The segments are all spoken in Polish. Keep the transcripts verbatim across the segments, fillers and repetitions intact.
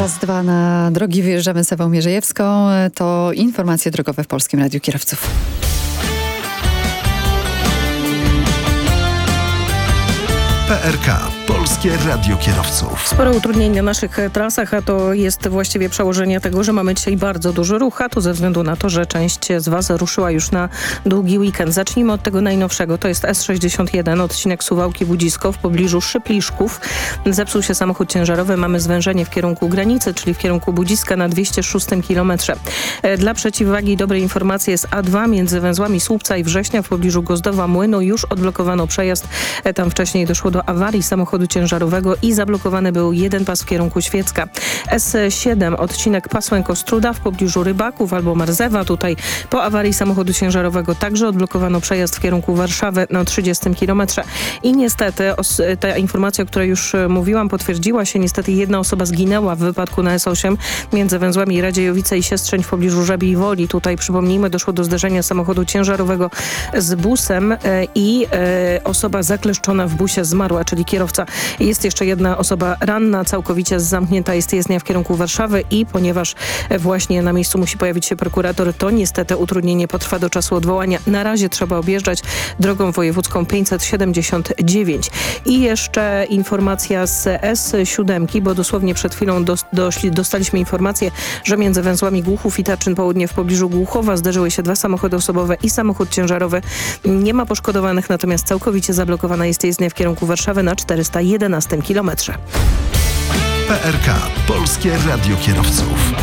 Raz, dwa na drogi wyjeżdżamy Sewą Mierzejewską. To informacje drogowe w Polskim Radiu Kierowców. P R K. Polskie Radio Kierowców. Sporo utrudnień na naszych trasach, a to jest właściwie przełożenie tego, że mamy dzisiaj bardzo duży ruch, a to ze względu na to, że część z Was ruszyła już na długi weekend. Zacznijmy od tego najnowszego. To jest S sześćdziesiąt jeden, odcinek Suwałki-Budzisko w pobliżu Szypliszków. Zepsuł się samochód ciężarowy. Mamy zwężenie w kierunku granicy, czyli w kierunku Budziska na dwieście szóstym kilometrze. Dla przeciwwagi dobrej informacji jest A dwa między węzłami Słupca i Września w pobliżu Gozdowa Młynu. Już odblokowano przejazd. Tam wcześniej doszło do awarii samochodu ciężarowego i zablokowany był jeden pas w kierunku Świecka. S siedem, odcinek Pasłęk-Ostróda w pobliżu Rybaków albo Marzewa. Tutaj po awarii samochodu ciężarowego także odblokowano przejazd w kierunku Warszawy na trzydziestym kilometrze. I niestety ta informacja, o której już mówiłam, potwierdziła się. Niestety jedna osoba zginęła w wypadku na S osiem między węzłami Radziejowice i Siestrzeń w pobliżu Żabiej Woli. Tutaj, przypomnijmy, doszło do zderzenia samochodu ciężarowego z busem i osoba zakleszczona w busie zmarła, czyli kierowca. Jest jeszcze jedna osoba ranna, całkowicie zamknięta jest jezdnia w kierunku Warszawy i ponieważ właśnie na miejscu musi pojawić się prokurator, to niestety utrudnienie potrwa do czasu odwołania. Na razie trzeba objeżdżać drogą wojewódzką pięćset siedemdziesiąt dziewięć. I jeszcze informacja z S siedem, bo dosłownie przed chwilą dos, doszli, dostaliśmy informację, że między węzłami Głuchów i Tarczyn Południe w pobliżu Głuchowa zderzyły się dwa samochody osobowe i samochód ciężarowy. Nie ma poszkodowanych, natomiast całkowicie zablokowana jest jezdnia w kierunku Warszawy na czterysta jedenastym kilometrze. P R K. Polskie Radio Kierowców.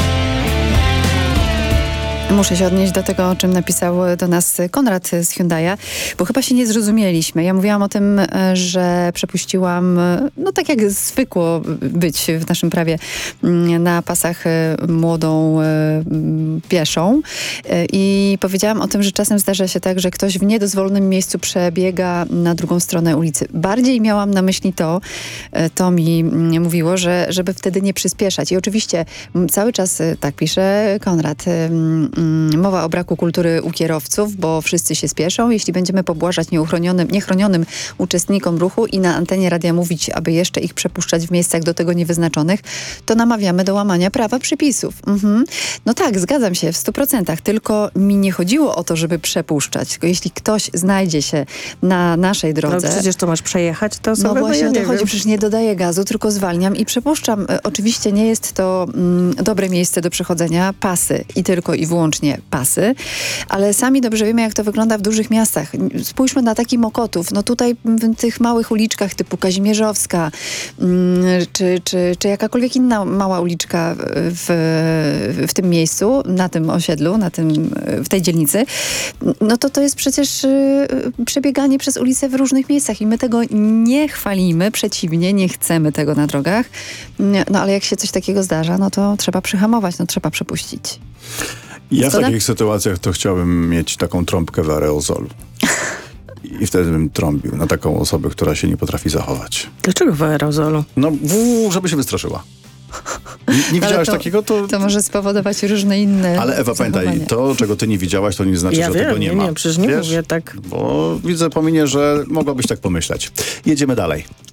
Muszę się odnieść do tego, o czym napisał do nas Konrad z Hyundai'a, bo chyba się nie zrozumieliśmy. Ja mówiłam o tym, że przepuściłam, no tak jak zwykło być w naszym prawie, na pasach młodą pieszą. I powiedziałam o tym, że czasem zdarza się tak, że ktoś w niedozwolonym miejscu przebiega na drugą stronę ulicy. Bardziej miałam na myśli to, to mi mówiło, że żeby wtedy nie przyspieszać. I oczywiście cały czas, tak pisze Konrad, mowa o braku kultury u kierowców, bo wszyscy się spieszą. Jeśli będziemy pobłażać nieuchronionym, niechronionym uczestnikom ruchu i na antenie radia mówić, aby jeszcze ich przepuszczać w miejscach do tego niewyznaczonych, to namawiamy do łamania prawa przepisów. Mhm. No tak, zgadzam się w stu procentach, tylko mi nie chodziło o to, żeby przepuszczać. Tylko jeśli ktoś znajdzie się na naszej drodze... No przecież to masz przejechać, to sobie... No właśnie ja o to nie chodzi, wiem. przecież nie dodaję gazu, tylko zwalniam i przepuszczam. Oczywiście nie jest to mm, dobre miejsce do przechodzenia, pasy i tylko i wyłącznie pasy, ale sami dobrze wiemy, jak to wygląda w dużych miastach. Spójrzmy na taki Mokotów. No tutaj w tych małych uliczkach typu Kazimierzowska czy, czy, czy jakakolwiek inna mała uliczka w, w tym miejscu, na tym osiedlu, na tym, w tej dzielnicy, no to to jest przecież przebieganie przez ulicę w różnych miejscach i my tego nie chwalimy, przeciwnie, nie chcemy tego na drogach. No ale jak się coś takiego zdarza, no to trzeba przyhamować, no trzeba przepuścić. Ja w Zgoda? takich sytuacjach to chciałbym mieć taką trąbkę w aerozolu. I wtedy bym trąbił na taką osobę, która się nie potrafi zachować. Dlaczego w aerozolu? No, w, żeby się wystraszyła. Nie, nie widziałaś to, takiego? To... to może spowodować różne inne Ale Ewa, pamiętaj, zachowania. to, czego ty nie widziałaś, to nie znaczy, Ja że wiem, tego nie, nie, ma. nie, przecież nie Wiesz? mówię tak. Bo widzę po minie, że mogłabyś tak pomyśleć. Jedziemy dalej.